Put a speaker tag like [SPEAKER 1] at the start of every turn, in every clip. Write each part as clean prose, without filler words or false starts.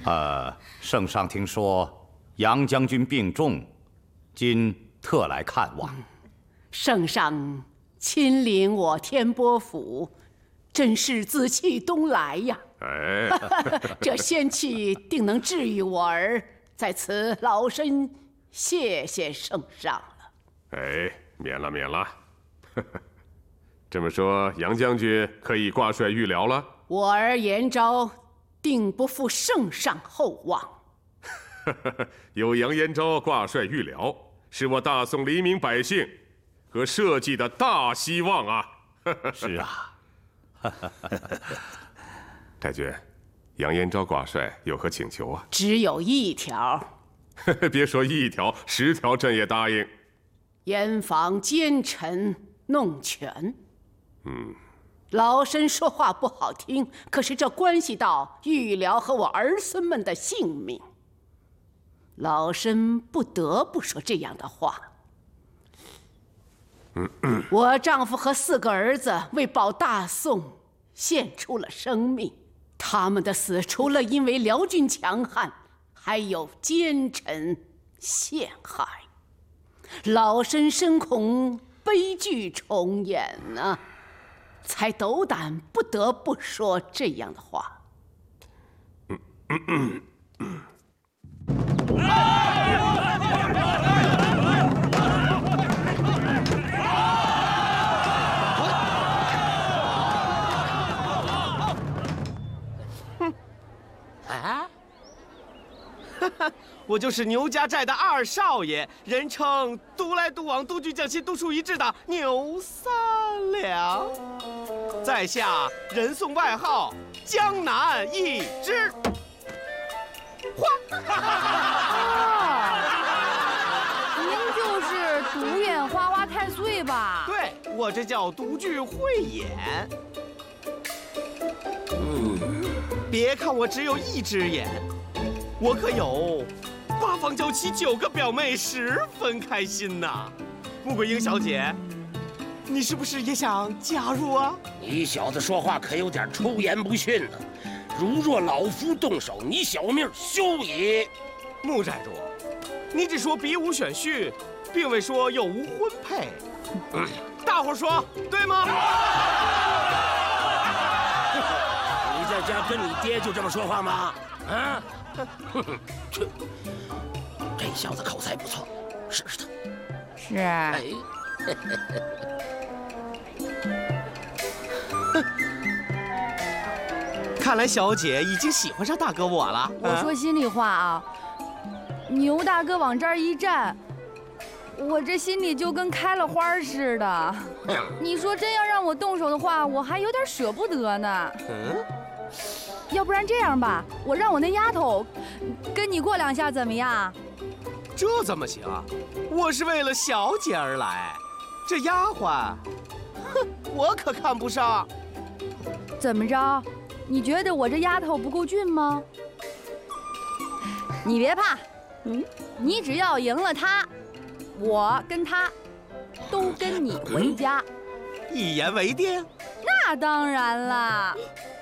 [SPEAKER 1] 圣上听说杨将军病重，今特来看望。
[SPEAKER 2] 圣上亲临我天波府，真是紫气东来呀！
[SPEAKER 3] 哎，
[SPEAKER 2] 这仙气定能治愈我儿，在此老身谢谢圣上了。
[SPEAKER 3] 哎，免了免了。这么说，杨将军可以挂帅御辽了？
[SPEAKER 2] 我儿延昭定不负圣上厚望。
[SPEAKER 3] 有杨延昭挂帅御辽，是我大宋黎民百姓和社稷的大希望啊！
[SPEAKER 1] 是啊。
[SPEAKER 3] 太君，杨延昭挂帅有何请求啊？
[SPEAKER 2] 只有一条。
[SPEAKER 3] 别说1条，10条朕也答应。
[SPEAKER 2] 严防奸臣弄权。老身说话不好听，可是这关系到御辽和我儿孙们的性命，老身不得不说这样的话。我丈夫和4个儿子为保大宋，献出了生命。他们的死，除了因为辽军强悍，还有奸臣陷害。老身深恐悲剧重演啊，才斗胆不得不说这样的话。
[SPEAKER 4] 我就是牛家寨的2少爷，人称独来独往、独具匠心、独树一帜的牛三良。在下人送外号江南一枝花。
[SPEAKER 5] 您就是独眼花花太岁吧？
[SPEAKER 4] 对，我这叫独具慧眼。别看我只有1只眼，我可有8方娇妻9个表妹，十分开心呐。穆桂英小姐，你是不是也想加入啊？
[SPEAKER 6] 你小子说话可有点出言不逊呢。如若老夫动手，你小命休矣。
[SPEAKER 4] 穆寨主，你只说比武选婿，并未说有无婚配。大伙说对吗？
[SPEAKER 6] 你在家跟你爹就这么说话吗？啊？去，这小子口才不错，试试他。
[SPEAKER 5] 是。
[SPEAKER 6] 哎，
[SPEAKER 4] 看来小姐已经喜欢上大哥我了。
[SPEAKER 5] 我说心里话啊，牛大哥往这儿一站，我这心里就跟开了花似的。你说真要让我动手的话，我还有点舍不得呢。要不然这样吧，我让我那丫头跟你过2下怎么样？
[SPEAKER 4] 这怎么行？我是为了小姐而来，这丫鬟，哼，我可看不上。
[SPEAKER 5] 怎么着？你觉得我这丫头不够俊吗？你别怕，你只要赢了她，我跟她都跟你回家。
[SPEAKER 4] 一言为定？
[SPEAKER 5] 那当然啦。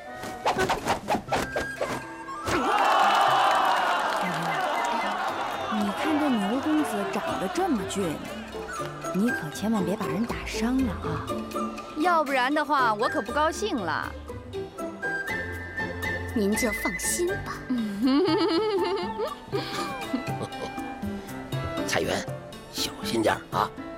[SPEAKER 5] 你看这牛公子长得这么俊，你可千万别把人打伤了啊，要不然的话我可不高兴了。
[SPEAKER 7] 您就放心吧。
[SPEAKER 6] 彩云，小心点啊！